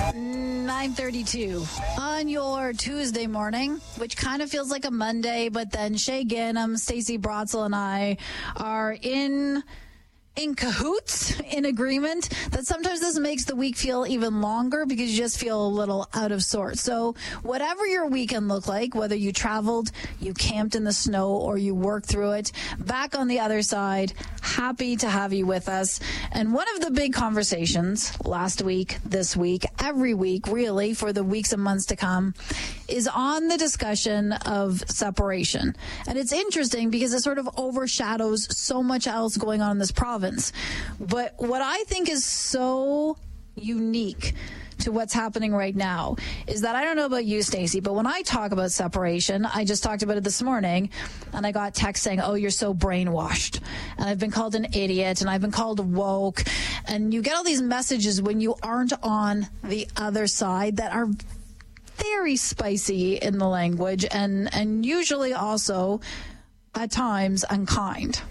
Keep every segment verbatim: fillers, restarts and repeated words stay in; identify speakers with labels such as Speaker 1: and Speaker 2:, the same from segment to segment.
Speaker 1: nine thirty-two on your Tuesday morning, which kind of feels like a Monday, but then Shay Ganem, Stacey Brotzel, and I are in in cahoots, in agreement, that sometimes this makes the week feel even longer because you just feel a little out of sorts. So whatever your weekend looked like, whether you traveled, you camped in the snow, or you worked through it, back on the other side, happy to have you with us. And one of the big conversations last week, this week, every week, really, for the weeks and months to come, is on the discussion of separation. And it's interesting because it sort of overshadows so much else going on in this province. But what I think is so unique to what's happening right now is that I don't know about you, Stacey, but when I talk about separation, I just talked about it this morning, and I got text saying, oh, you're so brainwashed. And I've been called an idiot, and I've been called woke. And you get all these messages when you aren't on the other side that are very spicy in the language and, and usually also at times unkind.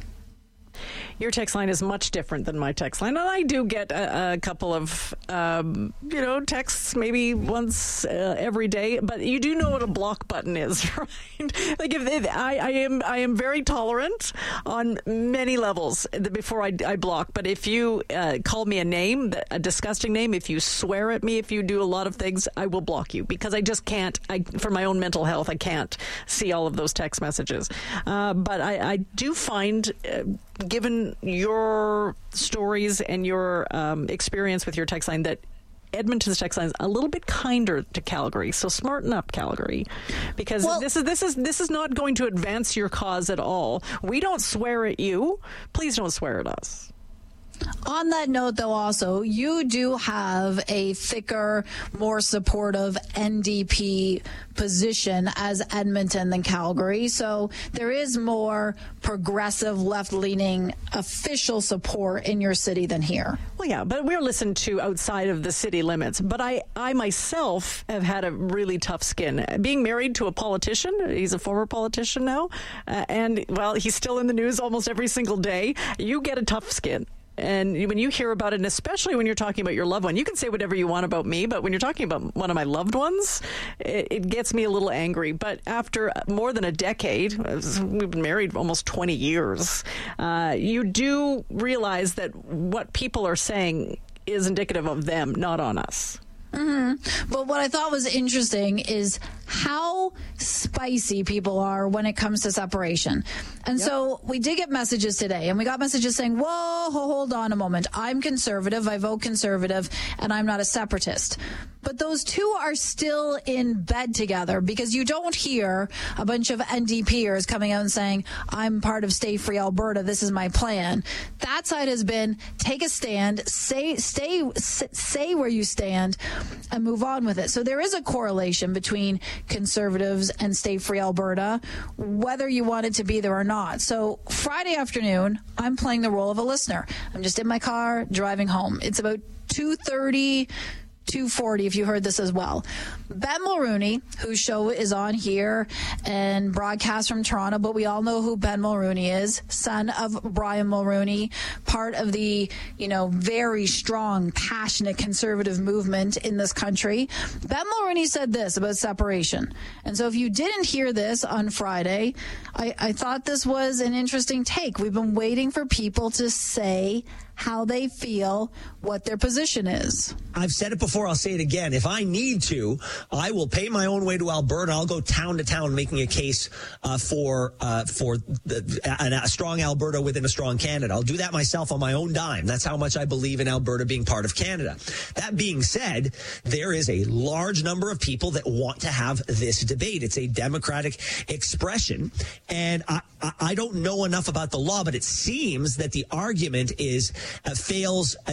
Speaker 2: Your text line is much different than my text line. And I do get a, a couple of, um, you know, texts maybe once uh, every day. But you do know what a block button is, right? Like, if, if I, I am I am very tolerant on many levels before I, I block. But if you uh, call me a name, a disgusting name, if you swear at me, if you do a lot of things, I will block you. Because I just can't, I, for my own mental health, I can't see all of those text messages. Uh, but I, I do find... Uh, given your stories and your um, experience with your text line, that Edmonton's text line is a little bit kinder to Calgary. So smarten up, Calgary, because well, this is this is this is not going to advance your cause at all. We don't swear at you. Please don't swear at us.
Speaker 1: On that note, though, also, you do have a thicker, more supportive N D P position as Edmonton than Calgary. So there is more progressive, left-leaning official support in your city than here.
Speaker 2: Well, yeah, but we're listened to outside of the city limits. But I, I myself have had a really tough skin. Being married to a politician, he's a former politician now, uh, and, well, he's still in the news almost every single day. You get a tough skin. And when you hear about it, and especially when you're talking about your loved one, you can say whatever you want about me, but when you're talking about one of my loved ones, it, it gets me a little angry. But after more than a decade, we've been married almost twenty years, uh, you do realize that what people are saying is indicative of them, not on us.
Speaker 1: Mm-hmm. But what I thought was interesting is how spicy people are when it comes to separation. And yep. So we did get messages today, and we got messages saying, whoa, hold on a moment. I'm conservative, I vote conservative, and I'm not a separatist. But those two are still in bed together, because you don't hear a bunch of N D Pers coming out and saying, I'm part of Stay Free Alberta, this is my plan. That side has been take a stand, say, stay, say where you stand, and move on with it. So there is a correlation between conservatives and Stay Free Alberta, whether you want it to be there or not. So Friday afternoon, I'm playing the role of a listener. I'm just in my car driving home. It's about two thirty, two forty if you heard this as well. Ben Mulrooney, whose show is on here and broadcast from Toronto, but we all know who Ben Mulrooney is, son of Brian Mulrooney, part of the, you know, very strong, passionate conservative movement in this country. Ben Mulrooney said this about separation. And so if you didn't hear this on Friday, I, I thought this was an interesting take. We've been waiting for people to say how they feel, what their position is.
Speaker 3: I've said it before, I'll say it again. If I need to, I will pay my own way to Alberta. I'll go town to town making a case uh, for uh, for the, a, a strong Alberta within a strong Canada. I'll do that myself on my own dime. That's how much I believe in Alberta being part of Canada. That being said, there is a large number of people that want to have this debate. It's a democratic expression. And I, I, I don't know enough about the law, but it seems that the argument is uh, fails